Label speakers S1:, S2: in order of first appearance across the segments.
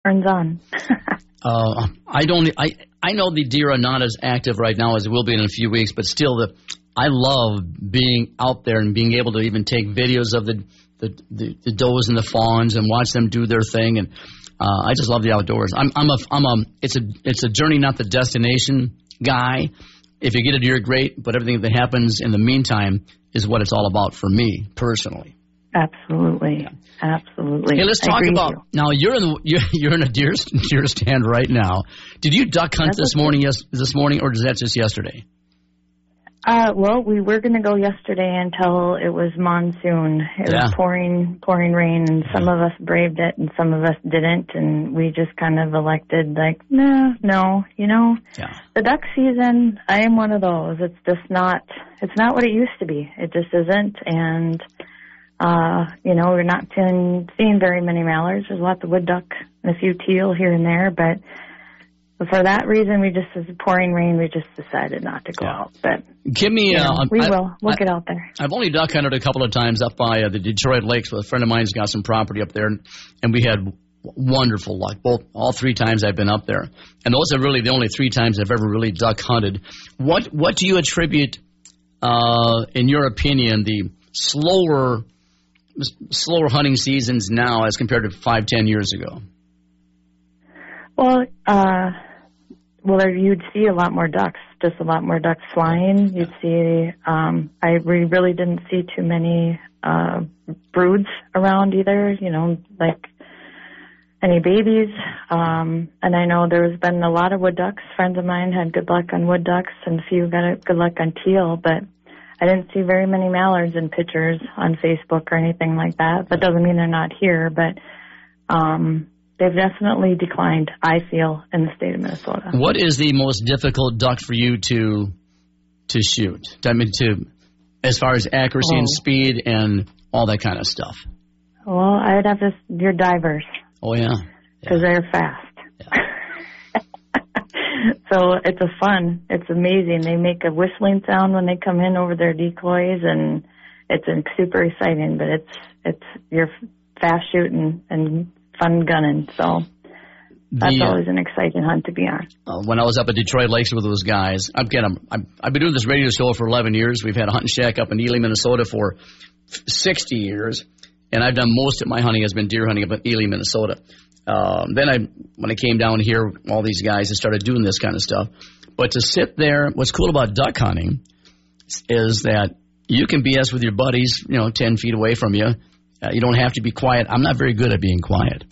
S1: turns on.
S2: I know the deer are not as active right now as it will be in a few weeks, but still, I love being out there and being able to even take videos of the does and the fawns and watch them do their thing. And I just love the outdoors. It's a journey, not the destination guy. If you get a deer, great, but everything that happens in the meantime is what it's all about for me personally.
S1: Absolutely, absolutely.
S2: Hey, let's talk about now. You're in a deer stand right now. Did you duck hunt this morning, or is that just yesterday?
S1: Well, we were going to go yesterday until it was monsoon. It was pouring rain, and some of us braved it, and some of us didn't, and we just kind of elected, like, no, the duck season. I am one of those. It's just not. It's not what it used to be. It just isn't, and. We're not seeing very many mallards. There's lots of wood duck and a few teal here and there, but for that reason, as pouring rain, we just decided not to go out. But
S2: give me,
S1: we'll get out there.
S2: I've only duck hunted a couple of times up by the Detroit Lakes with a friend of mine's got some property up there, and we had wonderful luck. All 3 times I've been up there, and those are really the only 3 times I've ever really duck hunted. What do you attribute, in your opinion, the slower hunting seasons now as compared to 5-10 years ago?
S1: Well, you'd see a lot more ducks, just a lot more ducks flying. You'd see, we really didn't see too many broods around either, like any babies. And I know there's been a lot of wood ducks. Friends of mine had good luck on wood ducks, and a few got good luck on teal, but I didn't see very many mallards in pictures on Facebook or anything like that. That doesn't mean they're not here, but they've definitely declined, I feel, in the state of Minnesota.
S2: What is the most difficult duck for you to shoot? As far as accuracy and speed and all that kind of stuff.
S1: Well, I'd have your divers.
S2: Oh, yeah.
S1: Because they're fast. Yeah. So it's amazing. They make a whistling sound when they come in over their decoys, and it's super exciting, but you're fast shooting and fun gunning, so that's always an exciting hunt to be on.
S2: When I was up at Detroit Lakes with those guys, I've been doing this radio show for 11 years. We've had a hunting shack up in Ely, Minnesota for 60 years, and I've done most of my hunting has been deer hunting up in Ely, Minnesota. When I came down here, all these guys have started doing this kind of stuff. But to sit there, what's cool about duck hunting is that you can BS with your buddies, 10 feet away from you. You don't have to be quiet. I'm not very good at being quiet.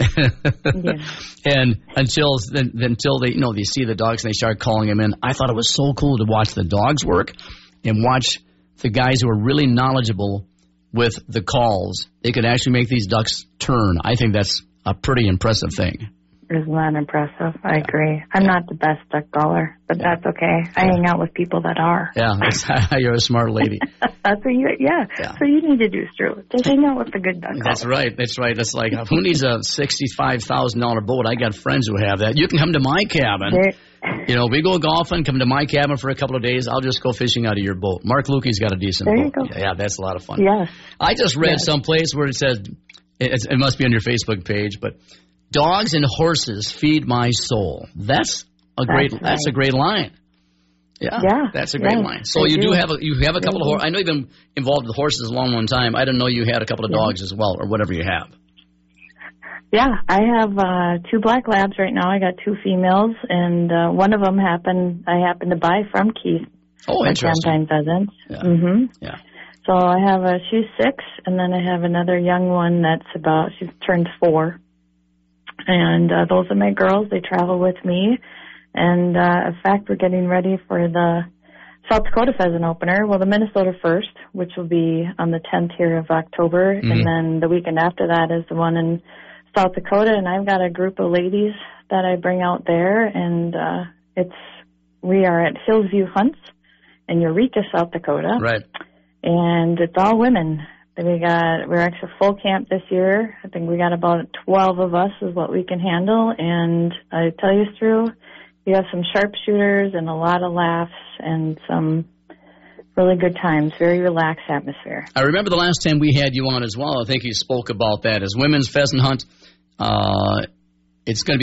S2: And until they see the dogs and they start calling them in. I thought it was so cool to watch the dogs work and watch the guys who are really knowledgeable with the calls. They could actually make these ducks turn. I think that's a pretty impressive thing.
S1: Isn't that impressive? I agree. I'm not the best duck caller, but that's okay. I hang out with people that are.
S2: Yeah, you're a smart lady.
S1: That's what So you need to do, Stu. Just hang out with the good duck callers.
S2: That's right. It's like, who needs a $65,000 boat? I got friends who have that. You can come to my cabin. We go golfing, come to my cabin for a couple of days. I'll just go fishing out of your boat. Mark Lukey's got a decent boat.
S1: There you go.
S2: Yeah, that's a lot of fun.
S1: Yes.
S2: I just read someplace where it says, it must be on your Facebook page, but dogs and horses feed my soul. That's a great line. Yeah. That's a great line. So you have a couple of horses. I know you've been involved with horses a long time. I didn't know you had a couple of dogs as well, or whatever you have.
S1: Yeah, I have 2 black labs right now. I got 2 females, and one of them I happened to buy from Keith.
S2: Oh, interesting.
S1: Pheasants.
S2: Yeah.
S1: Mm-hmm.
S2: Yeah.
S1: So I have she's 6, and then I have another young one she's turned 4. And those are my girls. They travel with me. And, in fact, we're getting ready for the South Dakota pheasant opener. Well, the Minnesota first, which will be on the 10th here of October. Mm-hmm. And then the weekend after that is the one in South Dakota. And I've got a group of ladies that I bring out there. And we are at Hillsview Hunts in Eureka, South Dakota.
S2: Right.
S1: And it's all women. We're actually full camp this year. I think we got about 12 of us is what we can handle. And I tell you, Stu, you have some sharpshooters and a lot of laughs and some really good times, very relaxed atmosphere.
S2: I remember the last time we had you on as well. I think you spoke about that as women's pheasant hunt. It's going to be